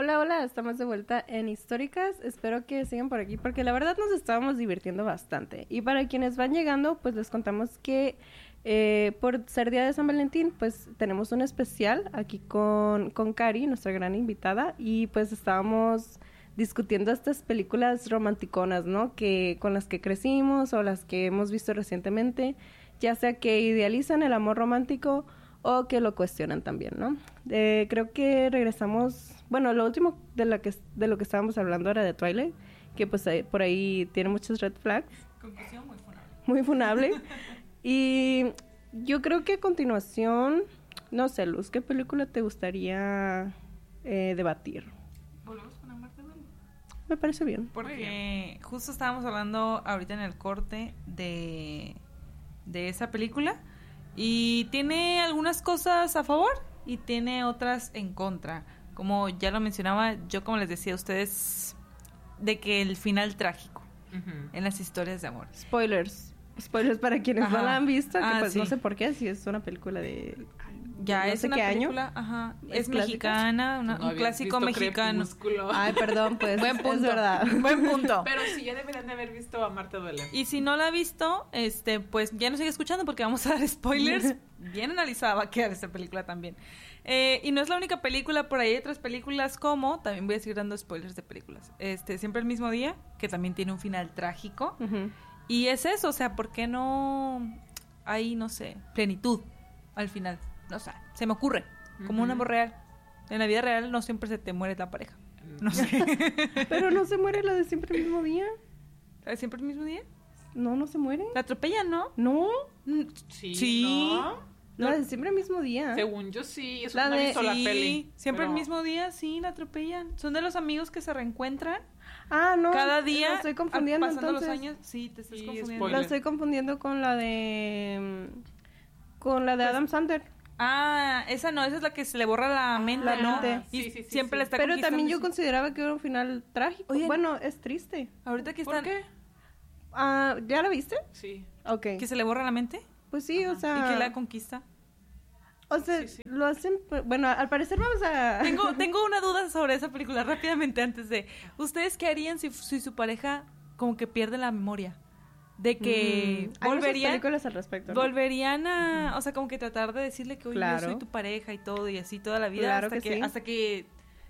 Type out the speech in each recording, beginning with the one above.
Hola, hola, estamos de vuelta en Históricas. Espero que sigan por aquí porque la verdad nos estábamos divirtiendo bastante. Y para quienes van llegando, pues les contamos que por ser Día de San Valentín, pues tenemos un especial aquí con Cari, nuestra gran invitada. Y pues estábamos discutiendo estas películas romanticonas, ¿no? Que con las que crecimos o las que hemos visto recientemente, ya sea que idealizan el amor romántico o que lo cuestionan también, ¿no? Creo que regresamos... Bueno, lo último de lo que estábamos hablando era de Twilight, que pues por ahí tiene muchos red flags. Conclusión muy funable. Muy funable. Y yo creo que a continuación, no sé, Luz, ¿qué película te gustaría debatir? ¿Volvemos con Amarte Duele? Me parece bien. Porque justo estábamos hablando ahorita en el corte de esa película y tiene algunas cosas a favor y tiene otras en contra. Como ya lo mencionaba, yo como les decía a ustedes, de que el final trágico en las historias de amor. Spoilers para quienes no la han visto, que pues sí. No sé por qué, si es una película de... Ya no es sé una qué película, año. Es mexicana, un clásico mexicano. Crepúsculo. Ay, perdón, pues Buen punto. es verdad. Buen punto. Pero sí, ya deberían de haber visto Amarte Duele. Y si no la ha visto, pues ya no sigue escuchando porque vamos a dar spoilers. Bien analizada va a quedar esta película también. Y no es la única película, por ahí hay otras películas como, también voy a seguir dando spoilers de películas. Siempre el mismo día, que también tiene un final trágico. Uh-huh. Y es eso, o sea, ¿por qué no hay, no sé, plenitud al final? O sea, se me ocurre, como un amor real. En la vida real no siempre se te muere la pareja. No sé. Pero no se muere la de siempre el mismo día. ¿La de siempre el mismo día? No se muere. La atropellan, ¿no? No, Sí. ¿No? la de siempre el mismo día. Según yo sí, eso La no he de- visto la Sí, peli. siempre pero- el mismo día, sí, la atropellan. Son de los amigos que se reencuentran Ah, no. cada día. La estoy confundiendo pasando entonces. los años. Sí, te estás Sí, confundiendo. spoiler. La estoy confundiendo con la de... Con la de Pues, Adam Sandler. Ah, esa no, esa es la que se le borra la mente, la ¿no? mente. Y Sí. siempre la está Pero conquistando. también yo consideraba que era un final trágico. Oye. Bueno, es triste. Ahorita que ¿Por están... qué? Ah, ¿ya la viste? Sí. Ok. ¿Que se le borra la mente? Pues sí, o sea... ¿Y que la conquista? O sea, Sí. lo hacen... Bueno, al parecer vamos a... Tengo una duda sobre esa película rápidamente antes de... ¿Ustedes qué harían si su pareja como que pierde la memoria? De que Hay muchas volverían... películas al respecto, ¿no? Volverían a... O sea, como que tratar de decirle que, oye, Claro. yo soy tu pareja y todo, y así toda la vida. Claro hasta que sí. Hasta que...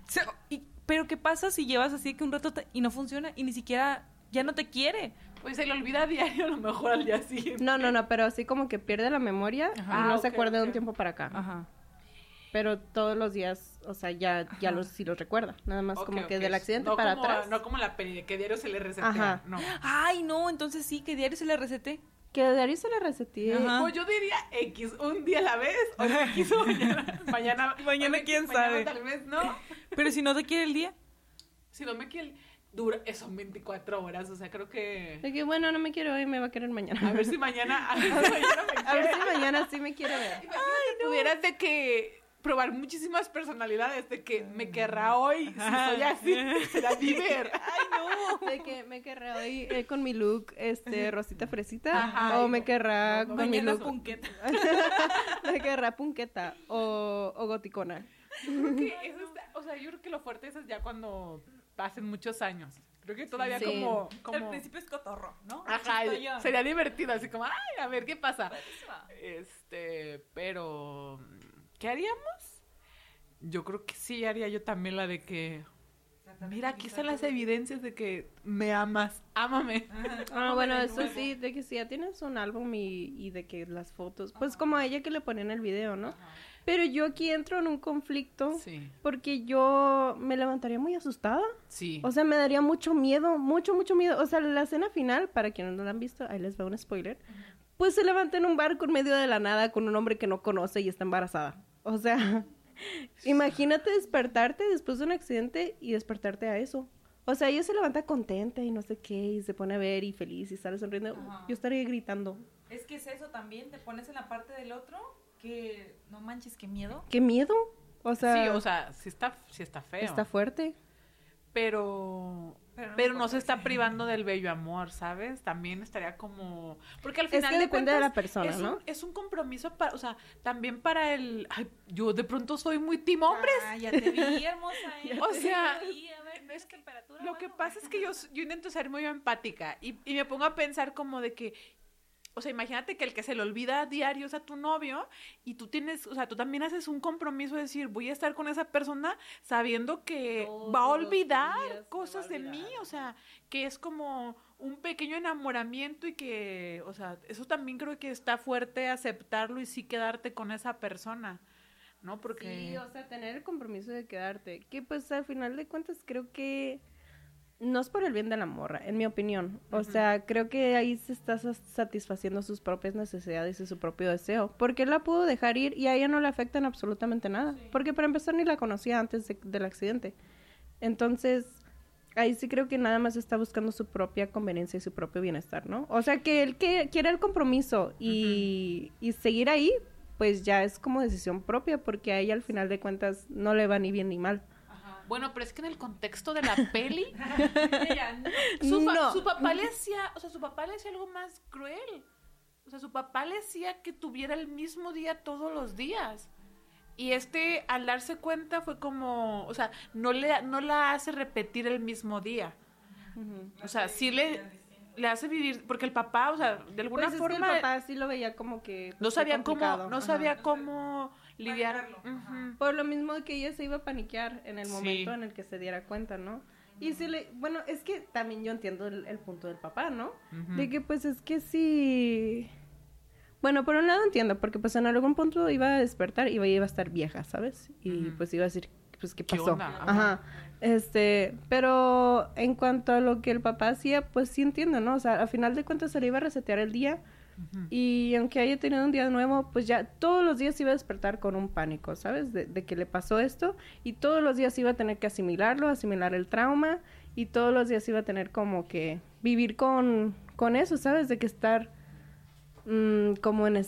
pero ¿qué pasa si llevas así que un rato y no funciona y ni siquiera ya no te quiere? Pues se le olvida a diario, a lo mejor al día siguiente. No, pero así como que pierde la memoria Ajá. y no Ah, se ok, acuerda de un ok. tiempo para acá. Ajá. Pero todos los días, o sea, ya sí los recuerda. Nada más Ok, como que ok. del accidente No para como- atrás. No como la peli de que diario se le resetea. Ajá. No. Ay, no, entonces sí, que diario se le recete. Que de ahí se le resetee. Ajá. Pues yo diría X, un día a la vez, o X o mañana. Mañana, quién sabe. Tal vez no. Pero si no te quiere el día. Si no me quiere, dura, son 24 horas, o sea, creo que... De que, bueno, no me quiero hoy, me va a querer mañana. A ver si mañana, me quiere. A ver si mañana sí me quiere ver. Imagínate, pudieras de que probar muchísimas personalidades, de que me querrá hoy, si soy así, será Diver. Ay, no. De que me querrá hoy con mi look, rosita fresita. Ajá, o y me no, querrá no, con mi Mañana look. punqueta. Me querrá punqueta o goticona. Creo que eso está, o sea, yo creo que lo fuerte eso es ya cuando pasen muchos años. Creo que todavía Sí. como... Al principio es cotorro, ¿no? Ajá, Chistoyón. sería divertido, así como, ay, a ver qué pasa. Pero, ¿qué haríamos? Yo creo que sí haría yo también la de que, mira, aquí están las evidencias de que me amas, ámame. Ah, bueno, eso sí, de que si ya tienes un álbum y de que las fotos, pues como a ella que le ponían el video, ¿no? Pero yo aquí entro en un conflicto Sí, porque yo me levantaría muy asustada. sí. O sea, me daría mucho miedo, mucho miedo. O sea, la escena final, para quienes no la han visto, ahí les va un spoiler. Pues se levanta en un barco en medio de la nada con un hombre que no conoce y está embarazada. O sea, imagínate despertarte después de un accidente y despertarte a eso. O sea, ella se levanta contenta y no sé qué, y se pone a ver y feliz y sale sonriendo. Ajá. Yo estaría gritando. Es que es eso también, te pones en la parte del otro que no manches, qué miedo. ¡Qué miedo! O sea, Sí, o sea, sí está feo. está fuerte. pero no se está privando del bello amor, ¿sabes? También estaría como... Porque al Es final que de depende de cuentas la persona, ¿no? es un compromiso para, o sea, también para el... Ay, yo de pronto soy muy team hombres. Ah, ya te vi, hermosa. O sea, a ver, es ¿qué temperatura? lo que Bueno. pasa es que yo intento ser muy empática y me pongo a pensar como de que, o sea, imagínate que el que se le olvida a diario es a tu novio y tú tienes, o sea, tú también haces un compromiso de decir, voy a estar con esa persona sabiendo que Todos va a los olvidar días me va a cosas de olvidar. mí, o sea, que es como un pequeño enamoramiento y que, o sea, eso también creo que está fuerte aceptarlo y sí quedarte con esa persona, ¿no? Porque... Sí, o sea, tener el compromiso de quedarte. Que pues al final de cuentas creo que no es por el bien de la morra, en mi opinión. O sea, creo que ahí se está satisfaciendo sus propias necesidades y su propio deseo. Porque él la pudo dejar ir y a ella no le afecta en absolutamente nada. Porque para empezar ni la conocía antes del accidente. Entonces, ahí sí creo que nada más está buscando su propia conveniencia y su propio bienestar, ¿no? O sea, que él que quiere el compromiso y seguir ahí, pues ya es como decisión propia, porque a ella al final de cuentas no le va ni bien ni mal. Bueno, pero es que en el contexto de la peli, No. su papá le hacía, o sea, su papá le hacía algo más cruel. O sea, su papá le hacía que tuviera el mismo día todos los días. Y al darse cuenta fue como, o sea, no la hace repetir el mismo día. O sea, sí le hace vivir, porque el papá, o sea, de alguna Pues es forma que el papá sí lo veía como que no sabía complicado. cómo, no Ajá. sabía cómo lidiar. Manejarlo. Por lo mismo que ella se iba a paniquear en el Sí. momento en el que se diera cuenta, ¿no? Y si bueno, es que también yo entiendo el punto del papá, ¿no? De que pues es que sí... Bueno, por un lado entiendo, porque pues en algún punto iba a despertar y iba a estar vieja, ¿sabes? Y pues iba a decir, pues, ¿qué ¿Qué pasó? onda? Ajá. Pero en cuanto a lo que el papá hacía, pues sí entiendo, ¿no? O sea, al final de cuentas se le iba a resetear el día y aunque haya tenido un día nuevo, pues ya todos los días iba a despertar con un pánico, ¿sabes? De que le pasó esto y todos los días iba a tener que asimilar el trauma y todos los días iba a tener como que vivir con eso, ¿sabes? De que estar como en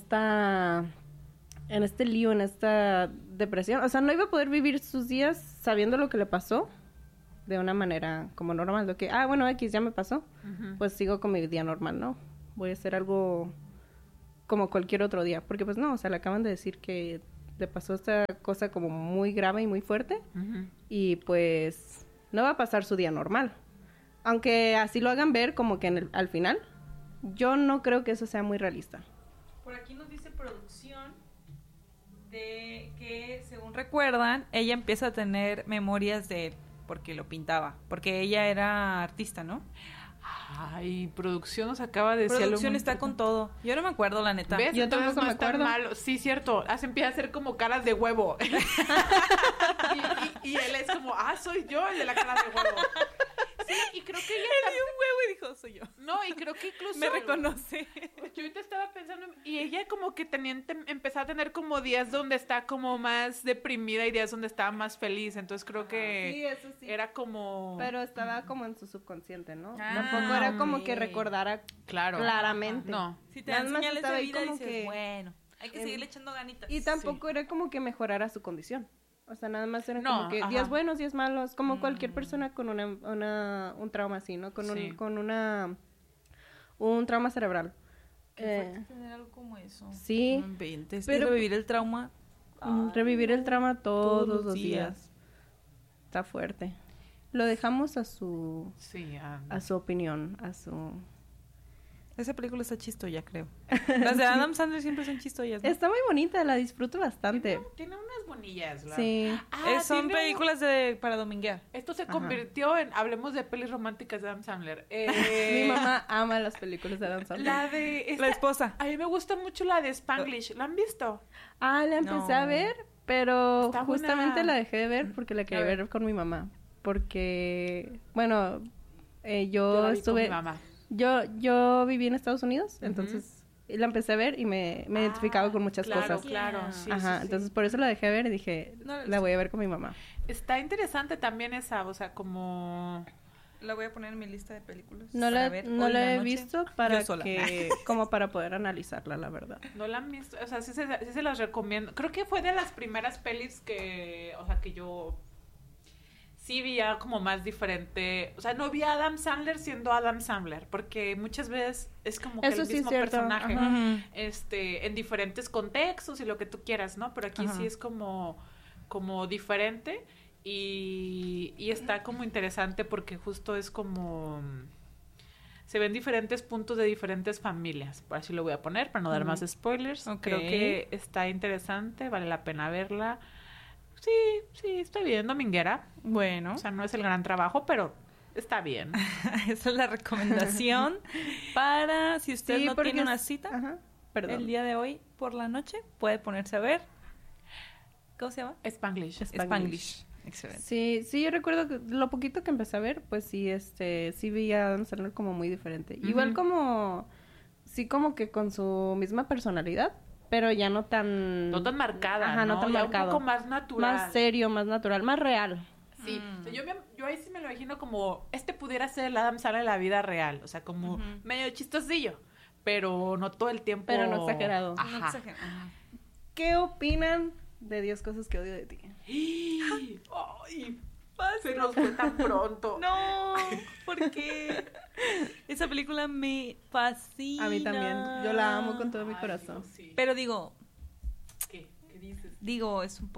este lío, en esta depresión. O sea, no iba a poder vivir sus días sabiendo lo que le pasó de una manera como normal. De que, bueno, X ya me pasó, pues sigo con mi día normal, ¿no? Voy a hacer algo como cualquier otro día. Porque pues no, o sea, le acaban de decir que le pasó esta cosa como muy grave y muy fuerte. Y pues no va a pasar su día normal. Aunque así lo hagan ver como que al final, yo no creo que eso sea muy realista. Por aquí nos dice producción de que, según recuerdan, ella empieza a tener memorias de él porque lo pintaba, porque ella era artista, ¿no? Ay, producción nos acaba de decir algo Producción muy está con importante. todo. Yo no me acuerdo, la neta. ¿Ves? Yo Entonces tampoco no me es tan acuerdo. malo. Sí, cierto. Empieza a hacer como caras de huevo. y él es como, soy yo el de la cara de huevo. Sí, y creo que ella Le dio un huevo y dijo, soy yo. No, y creo que incluso... Me reconoce. Yo ahorita estaba pensando, y ella como que empezó a tener como días donde está como más deprimida y días donde estaba más feliz, entonces creo que Sí, eso sí. era como... Pero estaba como en su subconsciente, ¿no? Ah, Tampoco era como ok. que recordara Claro. claramente. No. Si te Nada dan más señales estaba de ahí vida, como dices, que- bueno, hay que seguirle echando ganitas. Y tampoco era como que mejorara su condición. O sea, nada más eran No, como que ajá. días buenos, días malos, como cualquier persona con un trauma así, ¿no? Sí. Un trauma cerebral. Qué fuerte tener algo como eso. Sí, No inventes. pero- Pero vivir el trauma. revivir el trauma todos todos los los días. Está fuerte. Lo dejamos a su Sí, opinión, a su... Esa película está chistoya, creo. Las de Adam Sandler siempre son chistollas, ¿no? Está muy bonita, la disfruto bastante. Tiene unas bonillas, ¿verdad? Sí. Son tiene películas para dominguear. Esto se convirtió en... Hablemos de pelis románticas de Adam Sandler. Mi mamá ama las películas de Adam Sandler. La de... La esposa. A mí me gusta mucho la de Spanglish. ¿La han visto? La empecé a No. ver, pero Está justamente buena. la dejé de ver porque la quería ver con mi mamá. Porque, bueno, yo la vi con estuve... mi mamá. Yo viví en Estados Unidos, entonces la empecé a ver y me identificaba con muchas claro, cosas. Claro, sí, Ajá, sí. entonces por eso la dejé ver y dije, No la he la voy a ver con mi mamá. Está interesante también esa, o sea, como... La voy a poner en mi lista de películas. No para la, ver no hoy la en he noche. visto para Yo sola. como para poder analizarla, la verdad. No la han visto, o sea, sí se las recomiendo. Creo que fue de las primeras pelis que, o sea, que yo sí vi ya como más diferente, o sea, no vi a Adam Sandler siendo Adam Sandler, porque muchas veces es como que Eso el sí es mismo cierto, personaje, ajá. en diferentes contextos y lo que tú quieras, ¿no? Pero aquí sí es como diferente y está como interesante porque justo es como se ven diferentes puntos de diferentes familias, por así lo voy a poner, para no dar más spoilers. Ok. Creo que está interesante, vale la pena verla. Sí, estoy bien, dominguera. Bueno, O sea, no es el gran trabajo, pero está bien. esa es la recomendación para si usted Sí, no porque tiene una es- cita Ajá, perdón. el día de hoy por la noche, puede ponerse a ver. ¿Cómo se llama? Spanglish. Spanglish. Excelente. Sí, yo recuerdo que lo poquito que empecé a ver, pues sí vi a Adam Sandler como muy diferente. Igual como, sí como que con su misma personalidad, pero ya no tan... No tan marcada, Ajá, no tan ya marcado. un poco más natural. Más serio, más natural, más real. Sí, o sea, yo ahí sí me lo imagino como, pudiera ser el Adam Sandler de la vida real, o sea, como medio chistosillo, pero no todo el tiempo. Pero no exagerado. Ajá. No exagero. Ajá. ¿Qué opinan de 10 cosas que odio de ti? Ay, se nos fue tan pronto. No, ¿por qué? Esa película me fascina. A mí también. Yo la amo con todo mi Ay, corazón. Dios, sí. Pero digo, ¿Qué dices? es un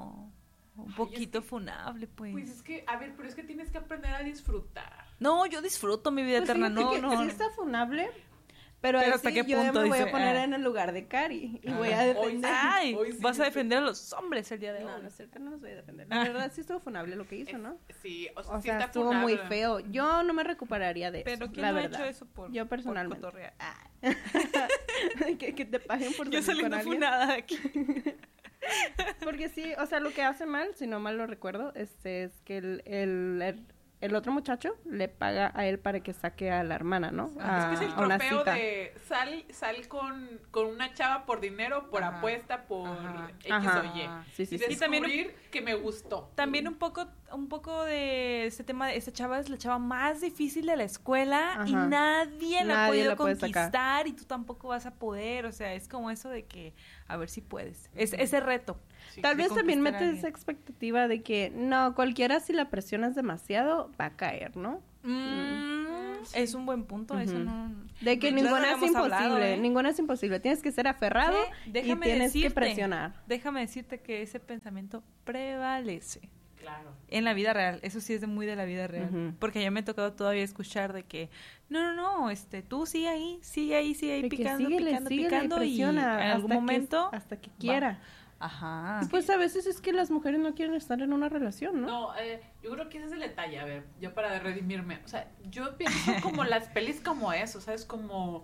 poquito funable, pues. Pues es que, a ver, pero es que tienes que aprender a disfrutar. No, yo disfruto mi vida Pues eterna. fíjate No, que no. sí está funable, pero Pero ahí ¿hasta sí qué yo punto? me voy Dice, a poner en el lugar de Cari y voy a defender. Ay, Hoy sí, vas a yo defender a los hombres el día de hoy. No, no es cierto, no los voy a defender. La verdad sí estuvo funable lo que hizo, ¿no? Sí, o sea, O sí sea, está estuvo funable. muy feo. Yo no me recuperaría de eso, Pero ¿quién la no ha verdad. hecho eso por Yo personalmente. por cotorrear? Ah, que te paguen por yo salir con saliendo alguien. funada de aquí. Porque sí, o sea, lo que hace mal, si no mal lo recuerdo, es que el otro muchacho le paga a él para que saque a la hermana, ¿no? Es que es el a una trofeo cita. de sal con una chava por dinero, por Ajá. apuesta, por Ajá. X Ajá. o Y. Sí, sí, y sí. Y también descubrir que me gustó. También un poco de este tema de esta chava es la chava más difícil de la escuela y Ajá. nadie la ha Nadie podido la puede sacar. conquistar y tú tampoco vas a poder, o sea, es como eso de que a ver si puedes. Es ese reto. Sí. Tal de vez también conquistar a metes alguien. esa expectativa de que no, cualquiera si la presionas demasiado va a caer, ¿no? Es un buen punto, eso Ujú. no. De que no lo ninguna es habíamos imposible, hablado, ¿eh? ninguna es imposible. Tienes que ser aferrado y Déjame tienes que decirte, presionar. Déjame decirte que ese pensamiento prevalece. Claro. En la vida real, eso sí es muy de la vida real, Ujú. porque ya me ha tocado todavía escuchar de que no, tú sigue ahí, De que picando, síguele, picando y en presiona algún hasta momento hasta que quiera. Ajá. Y pues a veces es que las mujeres no quieren estar en una relación, ¿no? No, yo creo que ese es el detalle, a ver, yo para redimirme, o sea, yo pienso como las pelis como eso, ¿sabes? Como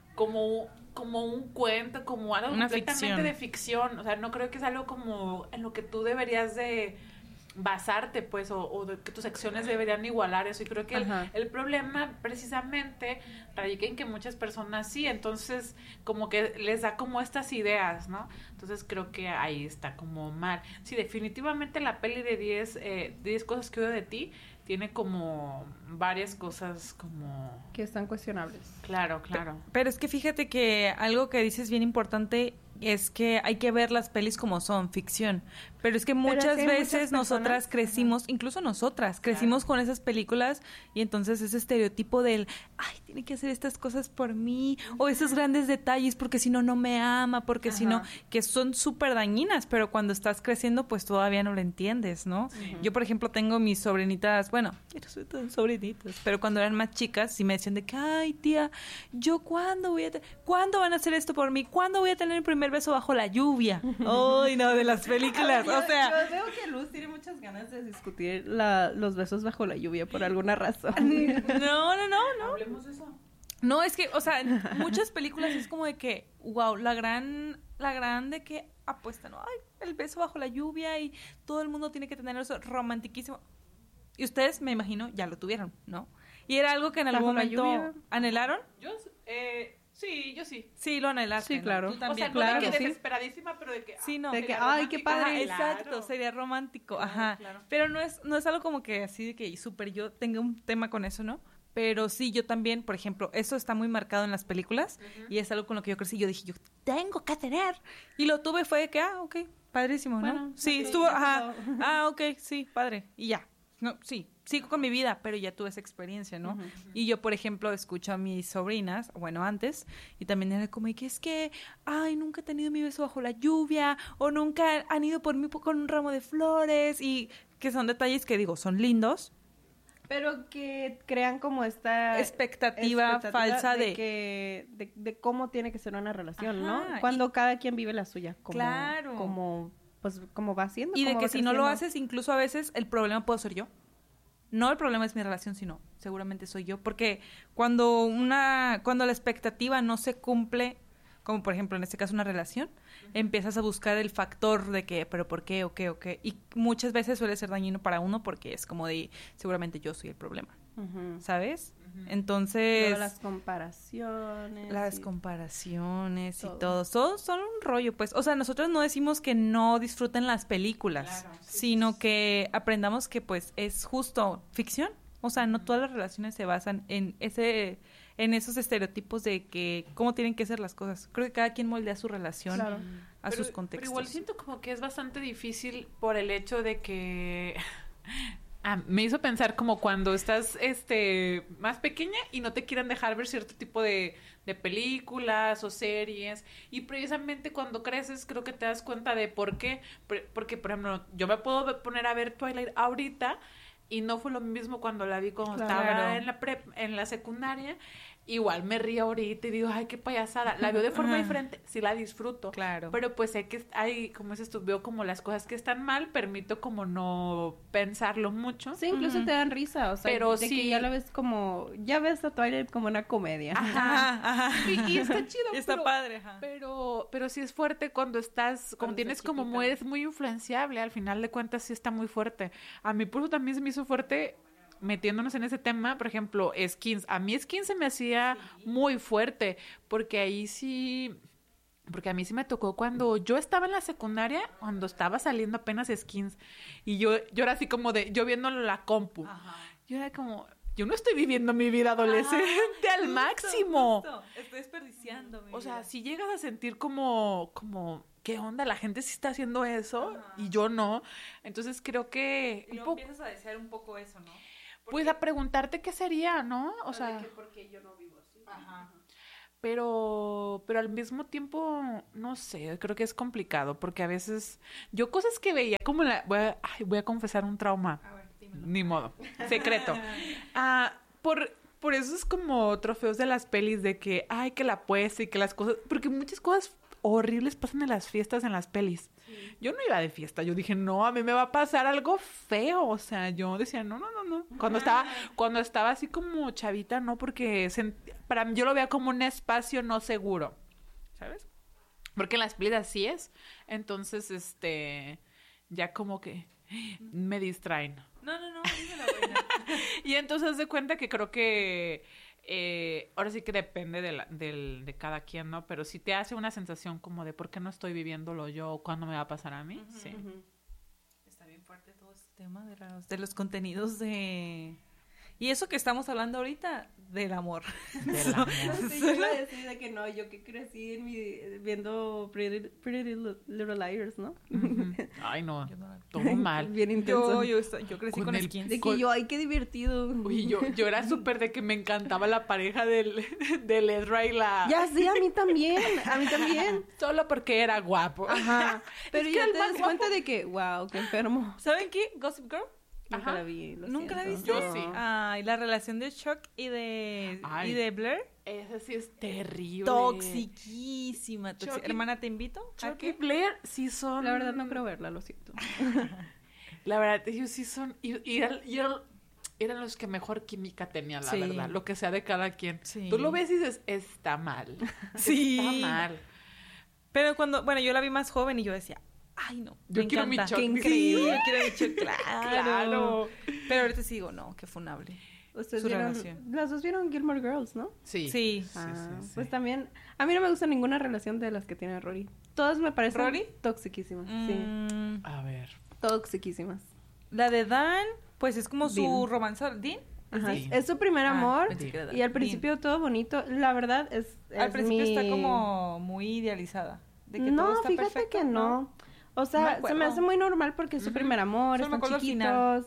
un cuento, como algo Una completamente ficción. de ficción, o sea, no creo que es algo como en lo que tú deberías de basarte, pues, o de que tus acciones deberían igualar eso, y creo que Ajá. el problema precisamente radica en que muchas personas sí, entonces como que les da como estas ideas, ¿no? Entonces creo que ahí está como mal. Sí, definitivamente la peli de 10 cosas que odio de ti tiene como varias cosas como... Que están cuestionables. Claro. Pero es que fíjate que algo que dices bien importante es que hay que ver las pelis como son, ficción. Pero es que muchas es que hay veces muchas nosotras personas- crecimos, incluso nosotras, crecimos con esas películas y entonces ese estereotipo del, ay, tiene que hacer estas cosas por mí, o esos grandes detalles porque si no, no me ama, porque si no, Ajá. que son súper dañinas, pero cuando estás creciendo pues todavía no lo entiendes, ¿no? Yo, por ejemplo, tengo mis sobrinitas, bueno, ya no soy tan sobrinitas, pero cuando eran más chicas sí me decían de que, ay, tía, yo ¿cuándo van a hacer esto por mí? ¿Cuándo voy a tener el primer beso bajo la lluvia? Ay, no, de las películas, o sea... Yo veo que Luz tiene muchas ganas de discutir los besos bajo la lluvia por alguna razón. No. Hablemos de eso. No, es que, o sea, en muchas películas es como de que, wow, la gran de que apuesta, ¿no? Ay, el beso bajo la lluvia y todo el mundo tiene que tener eso romantiquísimo. Y ustedes, me imagino, ya lo tuvieron, ¿no? Y era algo que en algún ¿Bajo la momento lluvia? anhelaron. Sí, yo sí. Sí, lo anhelaste. Sí, ¿no? claro. Tú O sea, también. no claro, de que sí. desesperadísima, pero de que... Sí, no. De que, sería ay, qué romántico. padre. Ajá, Claro. exacto, sería romántico, Claro, ajá. claro. Pero no es algo como que así de que súper yo tenga un tema con eso, ¿no? Pero sí, yo también, por ejemplo, eso está muy marcado en las películas y es algo con lo que yo crecí. Yo dije, yo tengo que tener. Y lo tuve, fue de que, ok, padrísimo, ¿no? Bueno, Sí, ok, estuvo, ya ajá, pasó. ok, sí, padre. Y ya. no, sí, sigo con mi vida, pero ya tuve esa experiencia, ¿no? Y yo, por ejemplo, escucho a mis sobrinas, bueno, antes, y también era como que es que, ay, nunca he tenido mi beso bajo la lluvia, o nunca han ido por mí con un ramo de flores, y que son detalles que digo, son lindos. Pero que crean como esta expectativa falsa de cómo tiene que ser una relación, Ajá, ¿no? Cuando cada quien vive la suya, como, claro. pues, como va haciendo. Y de como que va si no lo creciendo. haces, incluso a veces el problema puedo ser yo. No el problema es mi relación, sino seguramente soy yo. Porque cuando la expectativa no se cumple, como por ejemplo en este caso una relación, empiezas a buscar el factor de que, pero ¿por qué? ¿O qué? Y muchas veces suele ser dañino para uno porque es como de, seguramente yo soy el problema, ¿sabes? Entonces... Luego las comparaciones. Las y comparaciones y todo. todo son un rollo, pues. O sea, nosotros no decimos que no disfruten las películas, Claro, sí, sino que aprendamos que, pues, es justo ficción. O sea, no todas las relaciones se basan en esos estereotipos de que cómo tienen que ser las cosas. Creo que cada quien moldea su relación Claro. a sus contextos. Pero igual siento como que es bastante difícil por el hecho de que... me hizo pensar como cuando estás más pequeña y no te quieren dejar ver cierto tipo de películas o series. Y precisamente cuando creces creo que te das cuenta de por qué. Porque, por ejemplo, yo me puedo poner a ver Twilight ahorita y no fue lo mismo cuando la vi cuando Claro. estaba en la secundaria. Igual me río ahorita y digo, ay, qué payasada. La veo de forma diferente, sí la disfruto. Claro. Pero pues sé que hay, como dices tú, veo como las cosas que están mal, permito como no pensarlo mucho. Sí, incluso te dan risa, o sea, Pero de sí. que ya la ves como, ya ves a Twilight como una comedia. Ajá. Y está chido. Y está padre, ajá. Pero sí es fuerte cuando estás, como Cuando tienes estás como chiquita. eres muy influenciable, al final de cuentas sí está muy fuerte. A mí por eso también se me hizo fuerte metiéndonos en ese tema, por ejemplo, Skins. A mí Skins se me hacía muy fuerte, porque ahí sí... Porque a mí sí me tocó cuando yo estaba en la secundaria, cuando estaba saliendo apenas Skins, y yo era así como de, yo viéndolo en la compu. Yo era como, yo no estoy viviendo mi vida adolescente al máximo. Estoy desperdiciando mi O sea, vida. si llegas a sentir como, ¿qué onda? La gente sí está haciendo eso y yo no. Entonces creo que Y luego empiezas a desear un poco eso, ¿no? pues a preguntarte qué sería, ¿no? O sea, porque yo no vivo así. Ajá. pero al mismo tiempo, no sé, creo que es complicado porque a veces yo cosas que veía como voy a confesar un trauma. A ver, dímelo. Ni modo. Secreto. Por eso es como trofeos de las pelis de que, ay, que la apuesta y que las cosas... Porque muchas cosas horribles pasan en las fiestas, en las pelis. Yo no iba de fiesta. Yo dije, no, a mí me va a pasar algo feo. O sea, yo decía, no. Cuando estaba así como chavita, no, porque para mí yo lo veía como un espacio no seguro. ¿Sabes? Porque en las pelis así es. Entonces, ya como que me distraen. No, dímelo, buena. Y entonces haz de cuenta que creo que ahora sí que depende de cada quien, ¿no? Pero si te hace una sensación como de por qué no estoy viviéndolo yo, ¿cuándo me va a pasar a mí? Sí. Está bien fuerte todo este tema de los contenidos de... Y eso que estamos hablando ahorita, del amor. Sí, yo iba a decir de que no, yo que crecí viendo Pretty Little Liars, ¿no? Ujú. Ay, no, Yo no- todo mal. Bien intenso. Yo crecí Con con el- skins. De que yo, ay, qué divertido. Uy, yo era súper de que me encantaba la pareja del Ezra y la... Ya sí, a mí también. Solo porque era guapo. Ajá. Pero Es que ya era el te más das cuenta de que, wow, qué enfermo. ¿Saben qué? Gossip Girl. Nunca Ajá. la vi. lo ¿Nunca la siento. viste? Yo sí. Ay, la relación de Chuck y Ay. de Blair. Ese sí es terrible. Toxiquísima. Chuck y- Hermana, te invito. ¿A Chuck y qué? Blair sí son... La verdad no creo verla, lo siento. La verdad, ellos sí son... Y eran los que mejor química tenían, la Sí. verdad. Lo que sea de cada quien. Sí. Tú lo ves y dices, está mal. Sí. Está mal. Pero bueno, yo la vi más joven y yo decía, ay, no. Yo me quiero mi encanta. Chuck. Qué increíble. Yo quiero mi Chuck, claro. Claro. Pero ahorita sí digo, no, qué funable. Ustedes Su vieron, relación. las dos vieron Gilmore Girls, ¿no? Sí. Sí. Pues también, a mí no me gusta ninguna relación de las que tiene Rory. Todas me parecen ¿Rory? toxiquísimas, sí. Mm, A ver. Toxiquísimas. la de Dan, pues es como su Dean. romance. ¿Dean? Ajá. Sí. Es su primer amor pensé que era Dan. y al principio todo bonito. La verdad es Al principio mi- está como muy idealizada. De que todo No, está fíjate perfecto, que no. O No me sea, se me acuerdo. hace muy normal porque es su Ujú. primer amor, Solo me están acuerdo al final. chiquitos.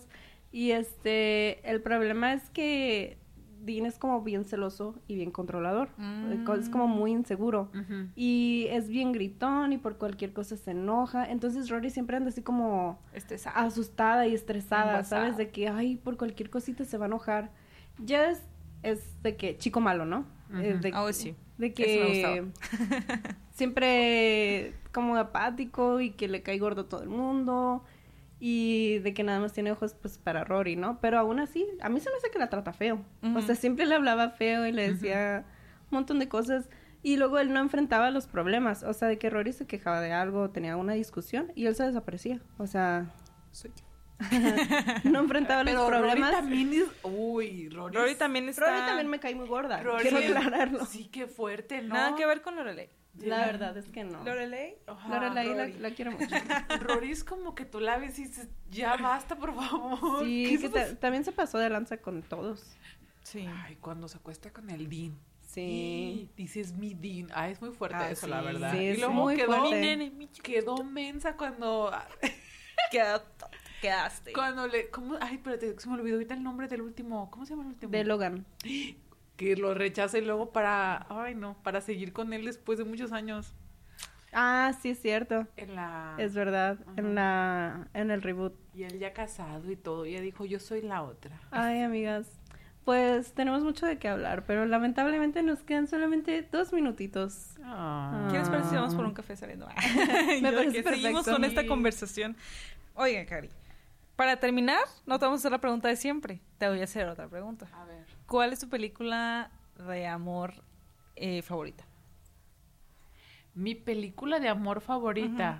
Y el problema es que Dean es como bien celoso y bien controlador. Es como muy inseguro. Ujú. Y es bien gritón y por cualquier cosa se enoja. Entonces Rory siempre anda así como Estresada. asustada y estresada, Embasada. ¿sabes? De que, ay, por cualquier cosita se va a enojar. Jess es de que chico malo, ¿no? Oh, sí. De Eso me que siempre como apático y que le cae gordo a todo el mundo y de que nada más tiene ojos pues para Rory, ¿no? Pero aún así, a mí se me hace que la trata feo. O sea, siempre le hablaba feo y le decía un montón de cosas y luego él no enfrentaba los problemas. O sea, de que Rory se quejaba de algo, tenía una discusión y él se desaparecía. O sea, Soy yo. no enfrentaba los Pero problemas. Rory también es... Uy, Rory también está... Rory también me cae muy gorda. Rory Quiero es- aclararlo. Sí, qué fuerte, ¿no? Nada que ver con Lorelai. La verdad es que no. ¿Lorelai? Ajá, Lorelai Rory. la quiero mucho. Rory es como que tú la ves y dices, ya basta, por favor. Sí, ¿Qué que estás- también se pasó de lanza con todos. Sí. Ay, cuando se acuesta con el Dean. Sí. Dices mi Dean. Ay, es muy fuerte Ah, eso, sí. la verdad. Sí, y es luego muy quedó, fuerte. Mi nene, mi chico. quedó mensa cuando Quedaste. ¿cómo? Ay, espérate, se me olvidó ahorita el nombre del último. ¿Cómo se llama el último? De Logan. Que lo rechaza y luego para seguir con él después de muchos años. Ah, sí, es cierto. En la... Es verdad. Ajá. En el reboot. Y él ya casado y todo. Y ella dijo, yo soy la otra. Ay, amigas. Pues tenemos mucho de qué hablar, pero lamentablemente nos quedan solamente 2 minutitos. Ah. ¿Qué les parece si vamos por un café saliendo? Me Yo, parece que seguimos perfecto. con esta Sí. conversación. Oiga, Cari, para terminar, no te vamos a hacer la pregunta de siempre. Te voy a hacer otra pregunta. A ver. ¿Cuál es tu película de amor favorita? Mi película de amor favorita.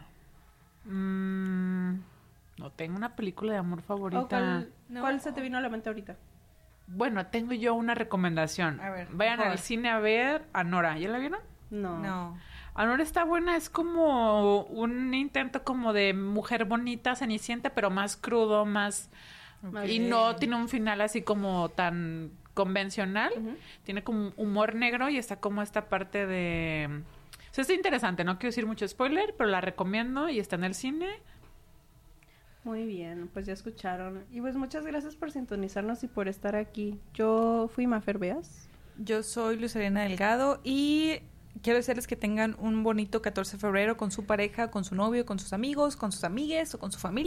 No tengo una película de amor favorita. ¿O cuál, No. cuál se te vino a la mente ahorita? Bueno, tengo yo una recomendación. A ver, Vayan ¿cuál? al cine a ver Anora. ¿Ya la vieron? No. No. Anora está buena, es como un intento como de mujer bonita, cenicienta, pero más crudo, más... Y no tiene un final así como tan convencional. Ujú. Tiene como humor negro y está como esta parte de... O sea, está interesante, no quiero decir mucho spoiler, pero la recomiendo y está en el cine. Muy bien, pues ya escucharon. Y pues muchas gracias por sintonizarnos y por estar aquí. Yo fui Mafer Beas. Yo soy Luz Elena Delgado y quiero desearles que tengan un bonito 14 de febrero con su pareja, con su novio, con sus amigos, con sus amigues o con su familia.